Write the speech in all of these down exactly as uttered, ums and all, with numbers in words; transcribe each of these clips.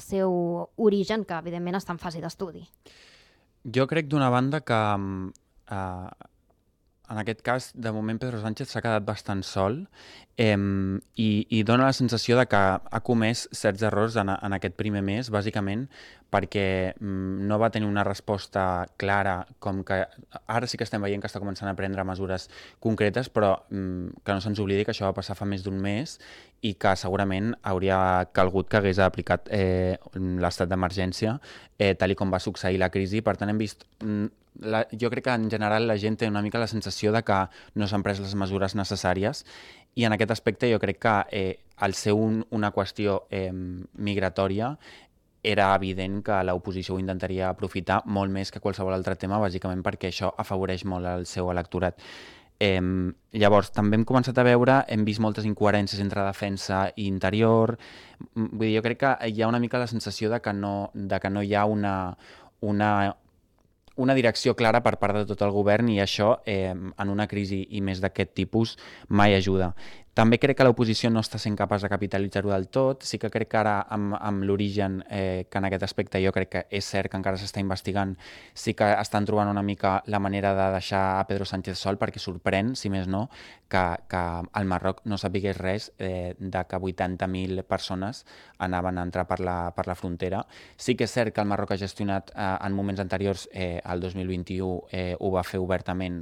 seu origen, que evidentment està en fase d'estudi. Jo crec d'una banda que eh, en aquest cas, de moment, Pedro Sánchez s'ha quedat bastant sol eh, i, i dona la sensació de que ha comès certs errors en, en aquest primer mes, bàsicament perquè mm, no va tenir una resposta clara, com que ara sí que estem veient que està començant a prendre mesures concretes, però mm, que no se'ns oblidi que això va passar fa més d'un mes i que segurament hauria calgut que hagués aplicat eh, l'estat d'emergència eh, tal i com va succeir la crisi. Per tant, hem vist... Mm, La, jo crec que en general la gent té una mica la sensació de que no s'han pres les mesures necessàries i en aquest aspecte jo crec que eh, al ser un, una qüestió eh, migratòria era evident que l'oposició ho intentaria aprofitar molt més que qualsevol altre tema, bàsicament perquè això afavoreix molt el seu electorat. Eh, llavors, també hem començat a veure, hem vist moltes incoherències entre defensa i interior, vull dir, jo crec que hi ha una mica la sensació de que no, de que no hi ha una, una una direcció clara per part de tot el govern i això eh, en una crisi i més d'aquest tipus mai ajuda. També crec que l'oposició no està sent capaç de capitalitzar-ho del tot. Sí que crec que ara amb, amb l'origen, eh, que en aquest aspecte jo crec que és cert que encara s'està investigant, sí que estan trobant una mica la manera de deixar a Pedro Sánchez sol, perquè sorprèn, si més no, que, que al Marroc no sapigués res eh, de que vuitanta mil persones anaven a entrar per la, per la frontera. Sí que és cert que el Marroc ha gestionat eh, en moments anteriors, eh, el dos mil vint-i-u eh, ho va fer obertament,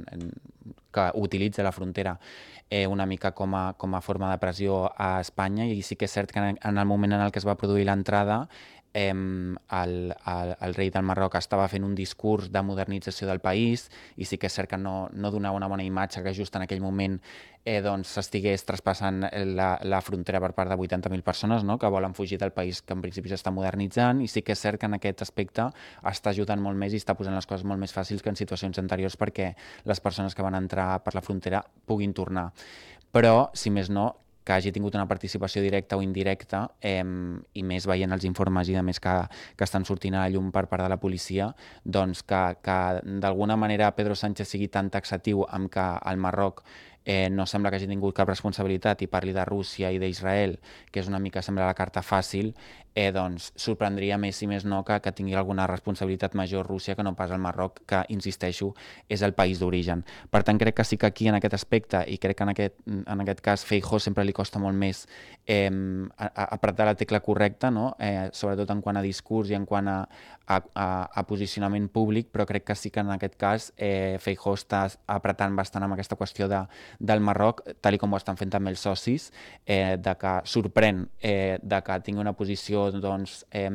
que utilitza la frontera eh, una mica com a, com a forma de pressió a Espanya, i sí que és cert que en, en el moment en el que es va produir l'entrada eh, el, el, el rei del Marroc estava fent un discurs de modernització del país i sí que és cert que no, no donava una bona imatge que just en aquell moment eh, doncs s'estigués traspassant la, la frontera per part de vuitanta mil persones, no?, que volen fugir del país que en principi s'està modernitzant, i sí que és cert que en aquest aspecte està ajudant molt més i està posant les coses molt més fàcils que en situacions anteriors perquè les persones que van entrar per la frontera puguin tornar. Però, si més no, que hagi tingut una participació directa o indirecta, eh, i més veient els informes i de més que, que estan sortint a la llum per part de la policia, doncs que, que d'alguna manera Pedro Sánchez sigui tan taxatiu amb que el Marroc eh, no sembla que hagi tingut cap responsabilitat i parli de Rússia i d'Israel, que és una mica, sembla, la carta fàcil, eh, doncs sorprendria més, si més no, que, que tingui alguna responsabilitat major Rússia que no pas el Marroc, que, insisteixo, és el país d'origen. Per tant, crec que sí que aquí en aquest aspecte, i crec que en aquest, en aquest cas Feijóo sempre li costa molt més eh, apretar la tecla correcta, no? eh, sobretot en quant a discurs i en quant a, a, a, a posicionament públic, però crec que sí que en aquest cas eh, Feijóo està apretant bastant amb aquesta qüestió de, del Marroc, tal i com ho estan fent també els socis, eh, de que sorprèn eh, de que tingui una posició doncs, eh,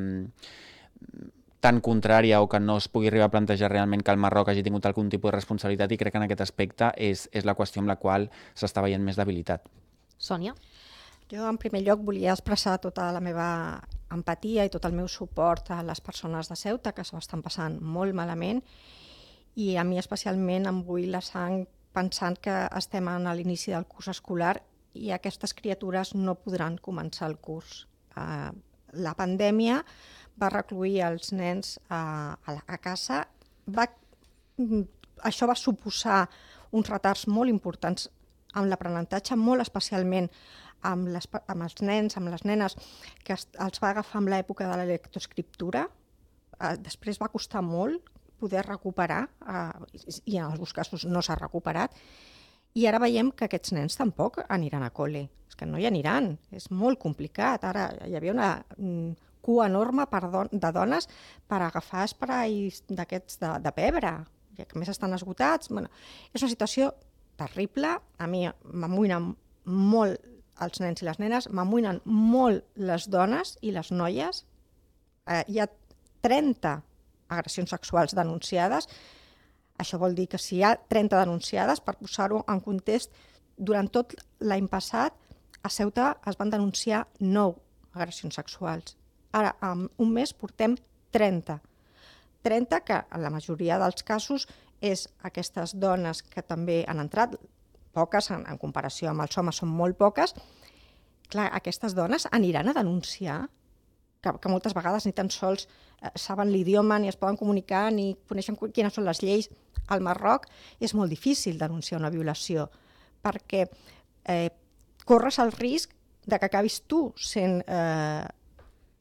tan contrària o que no es pugui arribar a plantejar realment que el Marroc hagi tingut algun tipus de responsabilitat, i crec que en aquest aspecte és, és la qüestió amb la qual s'està veient més debilitat. Sònia? Jo, en primer lloc, volia expressar tota la meva empatia i tot el meu suport a les persones de Ceuta, que s'ho estan passant molt malament, i a mi especialment em bull la sang pensant que estem a l'inici del curs escolar i aquestes criatures no podran començar el curs. Uh, la pandèmia va recluir els nens a, a, a casa. Va, això va suposar uns retards molt importants amb l'aprenentatge, molt especialment amb, les, amb els nens, amb les nenes, que es, els va agafar amb l'època de la lectoescriptura. Uh, després va costar molt poder recuperar, uh, i en alguns casos no s'ha recuperat, i ara veiem que aquests nens tampoc aniran a col·le. És que no hi aniran, és molt complicat. Ara hi havia una mm, cua enorme per don de dones per agafar esprais d'aquests de, de pebre, que a més estan esgotats. Bueno, és una situació terrible. A mi m'amoïnen molt els nens i les nenes, m'amoïnen molt les dones i les noies. Eh, hi ha trenta agressions sexuals denunciades. Això vol dir que si hi ha trenta denunciades, per posar-ho en context, durant tot l'any passat a Ceuta es van denunciar nou agressions sexuals. Ara, en un mes portem trenta. trenta que en la majoria dels casos és aquestes dones que també han entrat, poques en, en comparació amb els homes, són molt poques. Clar, aquestes dones aniran a denunciar, que, que moltes vegades ni tan sols eh, saben l'idioma, ni es poden comunicar, ni coneixen quines són les lleis. Al Marroc és molt difícil denunciar una violació, perquè eh, corres el risc de que acabis tu sent eh,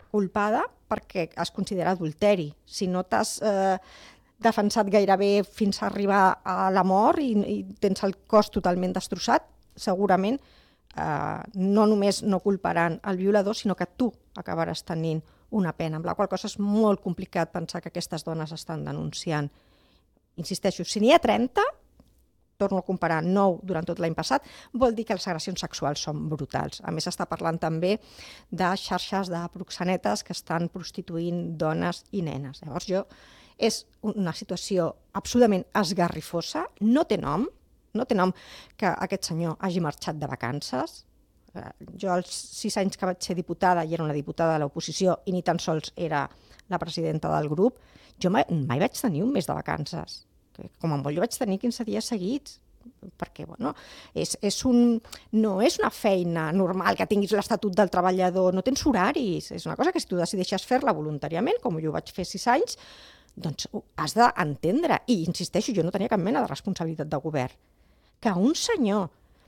culpada perquè es considera adulteri. Si no t'has eh, defensat gairebé fins a arribar a la mort i, i tens el cos totalment destrossat, segurament eh, no només no culparan el violador, sinó que tu acabaràs tenint una pena, amb la qual cosa és molt complicat pensar que aquestes dones estan denunciant. Insisteixo, si n'hi ha trenta, torno a comparar nou durant tot l'any passat, vol dir que les agressions sexuals són brutals. A més, s'està parlant també de xarxes de proxenetes que estan prostituint dones i nenes. Llavors, jo, és una situació absolutament esgarrifosa, no té nom, no té nom que aquest senyor hagi marxat de vacances. Jo, als sis anys que vaig ser diputada, i era una diputada de l'oposició, i ni tan sols era la presidenta del grup, jo mai, mai vaig tenir un mes de vacances. Com a molt jo vaig tenir quinze dies seguits, perquè bueno, és, és un, no és una feina normal que tinguis l'estatut del treballador, no tens horaris, és una cosa que si tu decideixes fer-la voluntàriament, com jo vaig fer sis anys, doncs has d'entendre, i insisteixo, jo no tenia cap mena de responsabilitat de govern, que un senyor,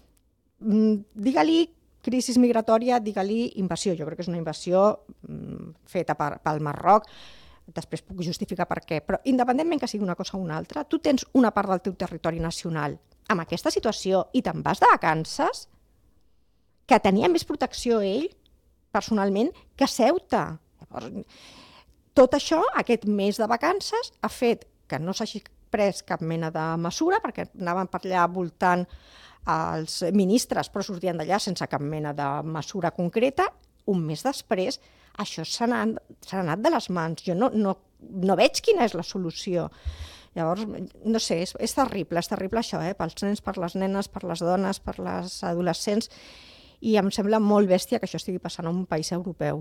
digue-li crisi migratòria, digue-li invasió, jo crec que és una invasió feta per, pel Marroc, després puc justificar per què, però independentment que sigui una cosa o una altra, tu tens una part del teu territori nacional amb aquesta situació i te'n vas de vacances, que tenia més protecció ell, personalment, que Ceuta. Llavors, tot això, aquest mes de vacances, ha fet que no s'hagi pres cap mena de mesura, perquè anaven per allà voltant els ministres, però sortien d'allà sense cap mena de mesura concreta. Un mes després, això s'ha anat, s'ha anat de les mans. Jo no, no, no veig quina és la solució. Llavors, no sé, és, és terrible, és terrible això, eh? Pels nens, per les nenes, per les dones, per les adolescents, i em sembla molt bèstia que això estigui passant en un país europeu.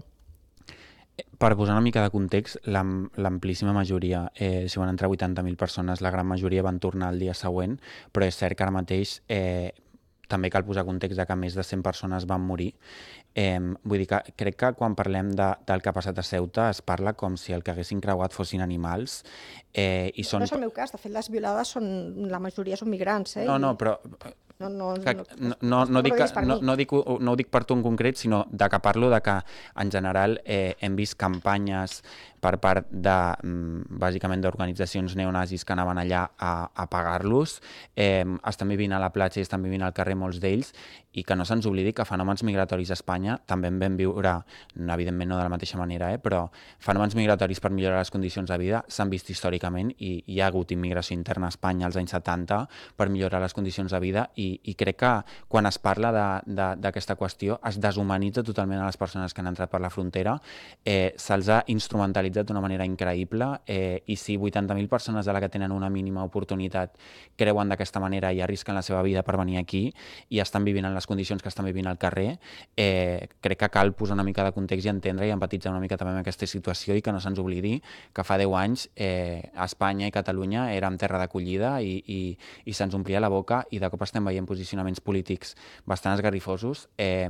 Per posar una mica de context, l'amplíssima majoria, eh, si van entrar vuitanta mil persones, la gran majoria van tornar el dia següent, però és cert que ara mateix eh, també cal posar context de que més de cent persones van morir. Eh, vull dir que crec que quan parlem de, del que ha passat a Ceuta es parla com si el que haguessin creuat fossin animals. Eh, i són... No és el meu cas, de fet les violades són, la majoria són migrants. Eh? No, no, però... No, no, que, no, no, no, dic que, no, no, no, dic, no ho dic per tu en concret, sinó de que parlo de que en general eh, hem vist campanyes per part de, bàsicament, d'organitzacions neonazis que anaven allà a, a pagar-los, eh, estan vivint a la platja i estan vivint al carrer molts d'ells, i que no se'ns oblidi que fenòmens migratoris a Espanya també en vam viure, evidentment no de la mateixa manera, eh, però fenòmens migratoris per millorar les condicions de vida s'han vist històricament, i hi ha hagut immigració interna a Espanya als anys setanta per millorar les condicions de vida, i, i crec que quan es parla d'aquesta qüestió es deshumanitza totalment a les persones que han entrat per la frontera, eh, se'ls ha instrumentalitzat d'una manera increïble, eh, i si vuitanta mil persones de la que tenen una mínima oportunitat creuen d'aquesta manera i arrisquen la seva vida per venir aquí i estan vivint en les condicions que estan vivint al carrer, eh, crec que cal posar una mica de context i entendre i empatitzar una mica també amb aquesta situació, i que no se'ns oblidi que fa deu anys eh, Espanya i Catalunya érem terra d'acollida i, i, i se'ns omplia la boca, i de cop estem veient posicionaments polítics bastant esgarrifosos eh,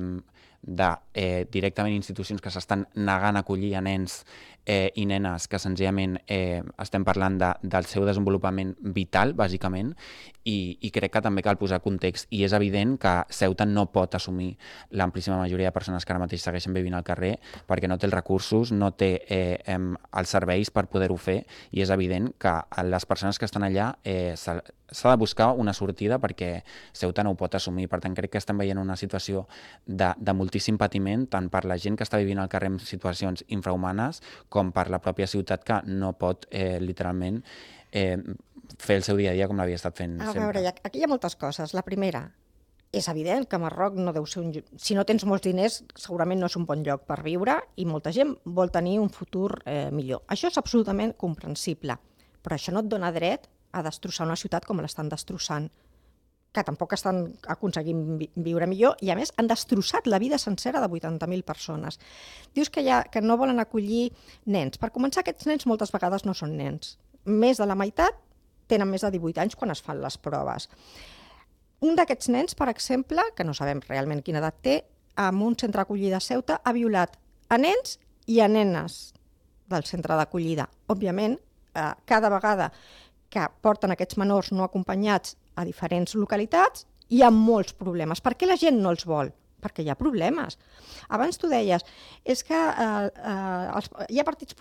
de eh, directament institucions que s'estan negant a acollir a nens eh, i nenes que senzillament eh, estem parlant de, del seu desenvolupament vital, bàsicament, i, i crec que també cal posar context, i és evident que Ceuta no pot assumir l'amplíssima majoria de persones que ara mateix segueixen vivint al carrer perquè no té els recursos, no té eh, eh, els serveis per poder-ho fer, i és evident que les persones que estan allà eh, s'ha de buscar una sortida perquè Ceuta no ho pot assumir. Per tant, crec que estem veient una situació de, de moltíssim patiment, tant per la gent que està vivint al carrer en situacions infrahumanes, com per la pròpia ciutat que no pot eh, literalment eh, fer el seu dia a dia com l'havia estat fent a sempre. veure, aquí hi ha moltes coses. La primera, és evident que Marroc no deu ser un... Si no tens molts diners, segurament no és un bon lloc per viure, i molta gent vol tenir un futur eh, millor. Això és absolutament comprensible, però això no et dona dret a destrossar una ciutat com l'estan destrossant, que tampoc estan aconseguint vi viure millor, i a més han destrossat la vida sencera de vuitanta mil persones. Dius que, ha, que no volen acollir nens. Per començar, aquests nens moltes vegades no són nens. Més de la meitat tenen més de divuit anys quan es fan les proves. Un d'aquests nens, per exemple, que no sabem realment quina edat té, en un centre d'acollida a Ceuta ha violat a nens i a nenes del centre d'acollida. Òbviament, eh, cada vegada que porten aquests menors no acompanyats a diferents localitats, hi ha molts problemes. Per què la gent no els vol? perquè hi ha problemes. Abans tu deies, és que eh, eh, els, hi ha partits